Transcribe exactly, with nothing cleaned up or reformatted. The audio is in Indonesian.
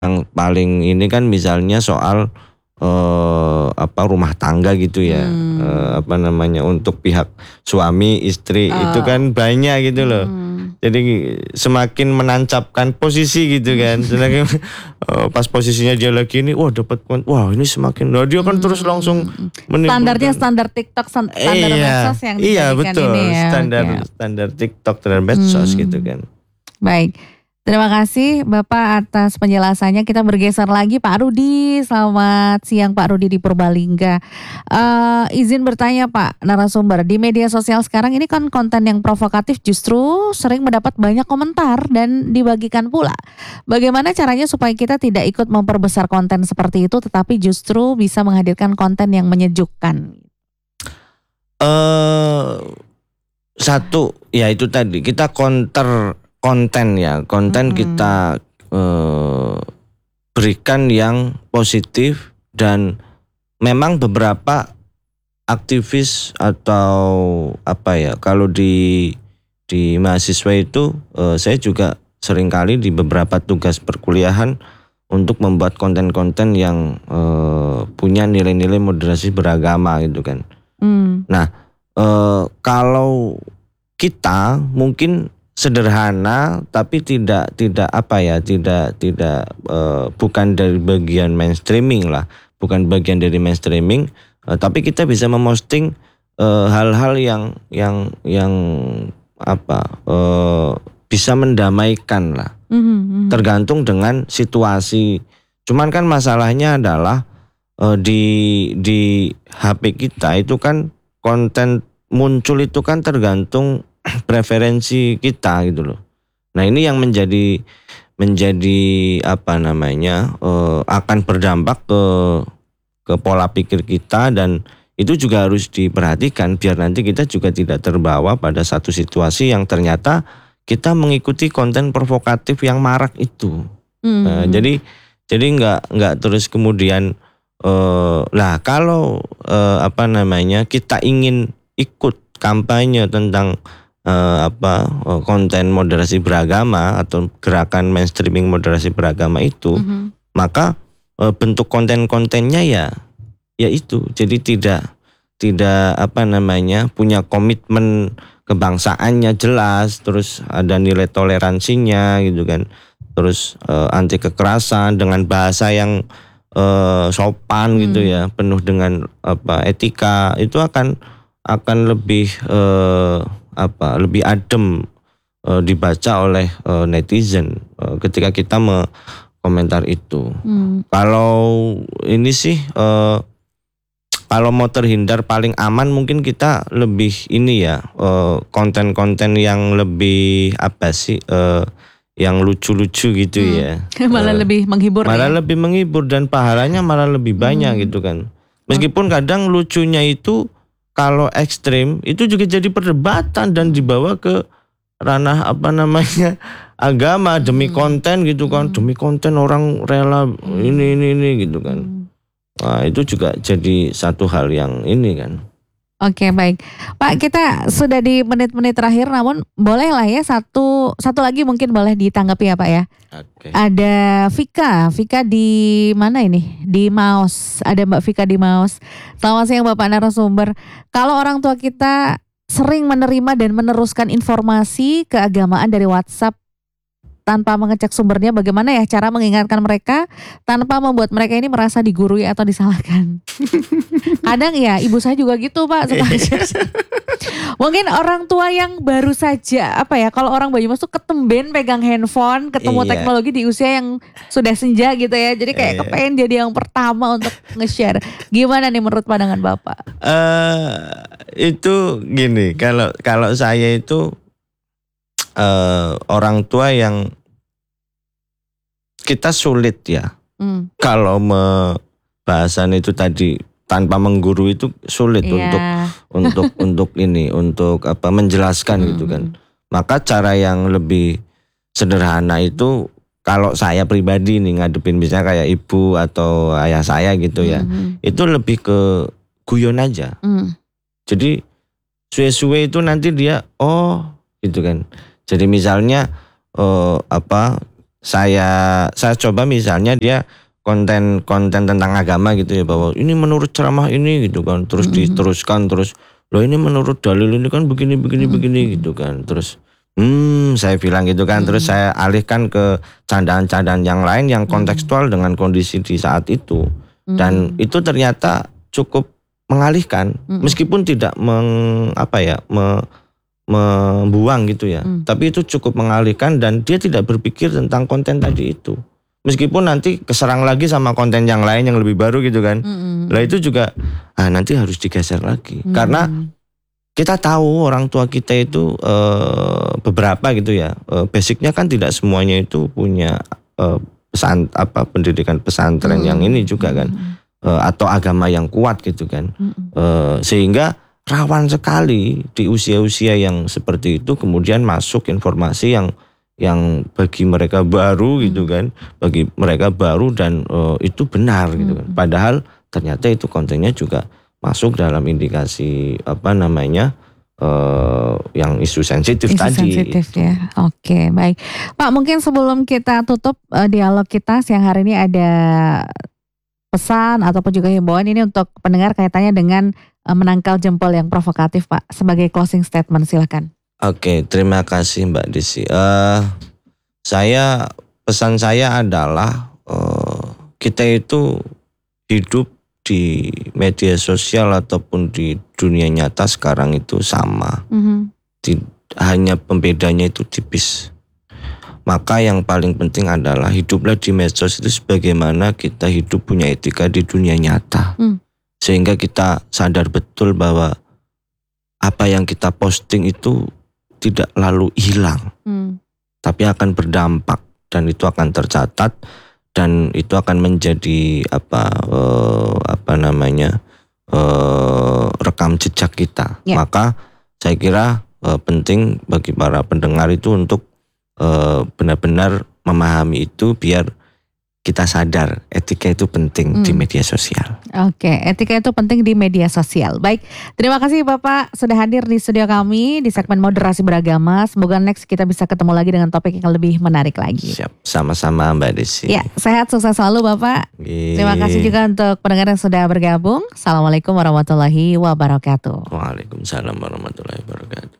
yang paling ini kan misalnya soal eh, apa rumah tangga gitu ya, Hmm. eh, apa namanya untuk pihak suami istri itu Oh. kan banyak gitu loh. Hmm. Jadi semakin menancapkan posisi gitu kan. Semakin eh, pas posisinya dia lagi ini, wah dapat poin, wah ini semakin, nah dia kan terus langsung Hmm. menimbulkan. Standarnya standar TikTok, stan- standar Iya, medsos yang iya dijadikan betul ini ya. standar Oke. standar TikTok dan medsos Hmm. gitu kan. Baik, terima kasih Bapak atas penjelasannya. Kita bergeser lagi Pak Rudi. Selamat siang Pak Rudi di Purbalingga. Eh, izin bertanya Pak narasumber, di media sosial sekarang ini kan konten yang provokatif justru sering mendapat banyak komentar dan dibagikan pula. Bagaimana caranya supaya kita tidak ikut memperbesar konten seperti itu, tetapi justru bisa menghadirkan konten yang menyejukkan? Eh satu ya itu tadi kita counter konten ya, konten Mm-mm. kita eh, berikan yang positif dan memang beberapa aktivis atau apa ya, kalau di di mahasiswa itu eh, saya juga seringkali di beberapa tugas perkuliahan untuk membuat konten-konten yang eh, punya nilai-nilai moderasi beragama gitu kan. Hmm. Nah eh, kalau kita mungkin sederhana tapi tidak tidak apa ya tidak tidak eh, bukan dari bagian mainstreaming lah, bukan bagian dari mainstreaming, eh, tapi kita bisa memosting eh, hal-hal yang yang yang apa eh, bisa mendamaikan lah, Mhm, mhm. tergantung dengan situasi. Cuman kan masalahnya adalah eh, di di H P kita itu kan konten muncul itu kan tergantung preferensi kita gitu loh. Nah ini yang menjadi menjadi apa namanya eh, akan berdampak ke ke pola pikir kita, dan itu juga harus diperhatikan biar nanti kita juga tidak terbawa pada satu situasi yang ternyata kita mengikuti konten provokatif yang marak itu. Mhm. Nah, jadi jadi nggak nggak terus kemudian eh, lah kalau eh, apa namanya kita ingin ikut kampanye tentang eh, apa eh, konten moderasi beragama atau gerakan mainstreaming moderasi beragama itu, Mhm. maka eh, bentuk konten-kontennya ya ya itu, jadi tidak tidak apa namanya punya komitmen kebangsaannya jelas, terus ada nilai toleransinya gitu kan, terus eh, anti kekerasan dengan bahasa yang eh, sopan gitu Hmm. ya, penuh dengan apa etika, itu akan akan lebih eh, apa lebih adem eh, dibaca oleh eh, netizen eh, ketika kita mengomentar itu. Hmm. Kalau ini sih eh, kalau mau terhindar paling aman mungkin kita lebih ini ya, eh, konten-konten yang lebih apa sih eh, yang lucu-lucu gitu Hmm. ya. Malah Eh, lebih menghibur malah ya. lebih menghibur dan pahalanya malah lebih banyak Hmm. gitu kan. Meskipun kadang lucunya itu kalau ekstrim itu juga jadi perdebatan dan dibawa ke ranah apa namanya agama demi Hmm. konten gitu kan, Hmm. demi konten orang rela ini ini ini gitu kan. Hmm. Wah itu juga jadi satu hal yang ini kan. Oke baik Pak, kita sudah di menit-menit terakhir, namun bolehlah ya satu satu lagi mungkin boleh ditanggapi ya Pak ya. Oke. Ada Vika, Vika di mana ini? Di Maos, ada Mbak Vika di Maos. Selamat siang Bapak narasumber. Kalau orang tua kita sering menerima dan meneruskan informasi keagamaan dari WhatsApp tanpa mengecek sumbernya, bagaimana ya cara mengingatkan mereka tanpa membuat mereka ini merasa digurui atau disalahkan? Kadang ya ibu saya juga gitu Pak, suka share. Mungkin orang tua yang baru saja apa ya, kalau orang Banyumas tuh ketemben pegang handphone, ketemu Iya. teknologi di usia yang sudah senja gitu ya. Jadi kayak Iya. kepengen jadi yang pertama untuk nge-share. Gimana nih menurut pandangan Bapak? Eh itu gini, kalau kalau saya itu eh orang tua yang kita sulit ya. Hmm. Kalau me bahasan itu tadi tanpa menggurui itu sulit Iya. untuk untuk untuk ini untuk apa menjelaskan gitu kan. Maka cara yang lebih sederhana itu kalau saya pribadi nih ngadepin misalnya kayak ibu atau ayah saya gitu ya, Mhm. itu lebih ke guyon aja. Hmm. Jadi suwe-suwe itu nanti dia oh gitu kan. Jadi misalnya eh, apa saya saya coba misalnya dia konten-konten tentang agama gitu ya, bahwa ini menurut ceramah ini gitu kan, terus Mm-mm. diteruskan terus loh ini menurut dalil ini kan begini begini Mm-mm. begini gitu kan, terus hmm saya bilang gitu kan, terus Mm-mm. saya alihkan ke candaan-candaan yang lain yang kontekstual dengan kondisi di saat itu, dan Mm-mm. itu ternyata cukup mengalihkan Mm-mm. meskipun tidak meng apa ya me, membuang gitu ya, Mm. tapi itu cukup mengalihkan dan dia tidak berpikir tentang konten tadi itu. Meskipun nanti keserang lagi sama konten yang lain yang lebih baru gitu kan. Mm-mm. Lah itu juga ah, nanti harus digeser lagi. Mm-mm. Karena kita tahu orang tua kita itu eh, beberapa gitu ya. Eh, basicnya kan tidak semuanya itu punya eh, pesan apa pendidikan pesantren Mm-mm. yang ini juga kan. Eh, atau agama yang kuat gitu kan. Eh, sehingga rawan sekali di usia-usia yang seperti itu kemudian masuk informasi yang yang bagi mereka baru gitu kan, bagi mereka baru dan uh, itu benar gitu kan. Padahal ternyata itu kontennya juga masuk dalam indikasi apa namanya uh, yang isu sensitif Isu tadi. sensitif ya. Oke, baik. Pak, mungkin sebelum kita tutup uh, dialog kita siang hari ini, ada pesan ataupun juga himbauan ini untuk pendengar kaitannya dengan uh, menangkal jempol yang provokatif, Pak, sebagai closing statement, silakan. Oke, terima kasih Mbak Desi. Uh, saya pesan saya adalah uh, kita itu hidup di media sosial ataupun di dunia nyata sekarang itu sama. Mm-hmm. Di, hanya pembedanya itu tipis. Maka yang paling penting adalah hiduplah di medsos itu sebagaimana kita hidup punya etika di dunia nyata. Mm. Sehingga kita sadar betul bahwa apa yang kita posting itu tidak lalu hilang. Mm. Tapi akan berdampak dan itu akan tercatat dan itu akan menjadi apa eh, apa namanya eh, rekam jejak kita. Yeah. Maka saya kira eh, penting bagi para pendengar itu untuk eh, benar-benar memahami itu biar kita sadar etika itu penting hmm. di media sosial. Oke, etika itu penting di media sosial. Baik, terima kasih Bapak sudah hadir di studio kami di segmen Moderasi Beragama. Semoga next kita bisa ketemu lagi dengan topik yang lebih menarik lagi. Siap, sama-sama Mbak Desi. Ya, sehat sukses selalu Bapak. Gih. Terima kasih juga untuk pendengar yang sudah bergabung. Assalamualaikum warahmatullahi wabarakatuh. Waalaikumsalam warahmatullahi wabarakatuh.